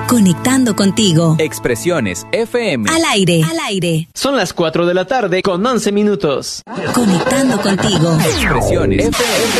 Conectando contigo. Expresiones FM. Al aire. Al aire. Son las 4 de la tarde con 11 minutos. Conectando contigo. Expresiones FM.